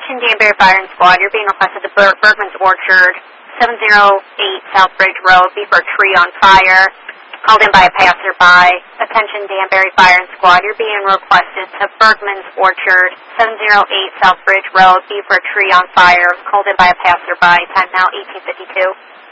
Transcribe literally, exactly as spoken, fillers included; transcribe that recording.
Attention Danbury Fire and Squad, you're being requested to Ber- Bergman's Orchard, seven oh eight Southbridge Road, be for a tree on fire. Called in by a passerby. Attention Danbury Fire and Squad, you're being requested to Bergman's Orchard, seven oh eight Southbridge Road, be for a tree on fire. Called in by a passerby. Time now eighteen fifty-two.